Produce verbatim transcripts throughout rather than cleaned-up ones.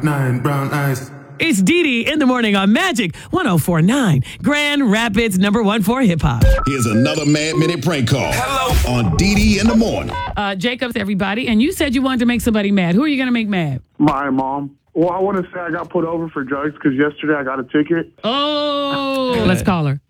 nine brown eyes. It's Dee Dee in the morning on Magic one oh four point nine, Grand Rapids number one for hip hop. Here's another Mad Minute prank call. Hello. On Dee Dee in the morning. Uh, Jacobs, everybody, and you said you wanted to make somebody mad. Who are you going to make mad? My mom. Well, I want to say I got pulled over for drugs because yesterday I got a ticket. Oh, let's call her.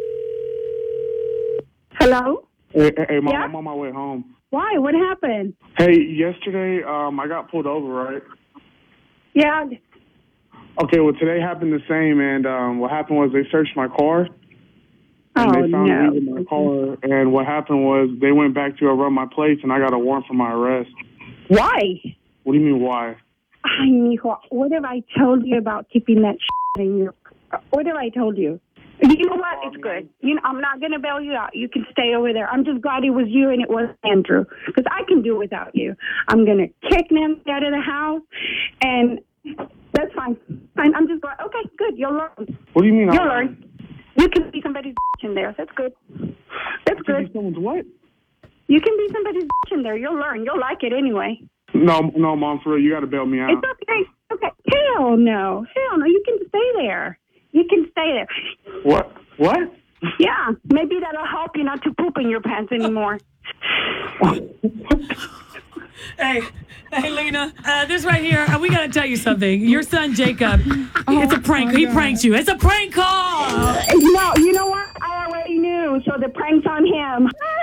Hello? Hey, hey, hey, Mom, Yeah? I'm on my way home. Why? What happened? Hey, yesterday um, I got pulled over, right? Yeah. Okay, well, today happened the same, and um, what happened was they searched my car, and Oh, they found no. weed in my car, and what happened was they went back to run my plates, and I got a warrant for my arrest. Why? What do you mean, why? Ay, mijo, what have I told you about keeping that shit in your... What have I told you? You know what? It's good. You know, I'm not going to bail you out. You can stay over there. I'm just glad it was you and it wasn't Andrew, because I can do without you. I'm going to kick Nancy out of the house, and that's fine. Fine. I'm just glad. Okay, good. You'll learn. What do you mean? You'll I- learn. You can be somebody's in there. That's good. That's Can be good. someone's what? You can be somebody's in there. You'll learn. You'll like it anyway. No, no, Mom, for real, you got to bail me out. It's okay. Okay. Hell no. Hell no. You can stay there. You can stay there. What? What? Yeah. Maybe that'll help you not to poop in your pants anymore. Hey, hey, Lena, uh, this right here, uh, we got to tell you something. Your son, Jacob, it's a prank. He pranked you. It's a prank call. No, you know what? I already knew. So the prank's on him.